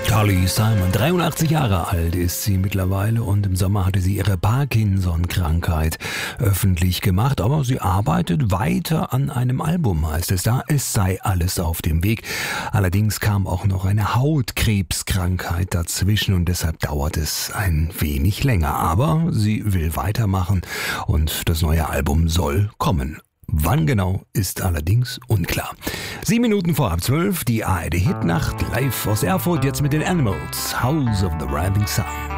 Carly Simon, 83 Jahre alt ist sie mittlerweile und im Sommer hatte sie ihre Parkinson-Krankheit öffentlich gemacht. Aber sie arbeitet weiter an einem Album, heißt es da. Es sei alles auf dem Weg. Allerdings kam auch noch eine Hautkrebskrankheit dazwischen und deshalb dauert es ein wenig länger. Aber sie will weitermachen und das neue Album soll kommen. Wann genau, ist allerdings unklar. 7 Minuten vor halb 12, die ARD Hitnacht live aus Erfurt, jetzt mit den Animals, House of the Rising Sun.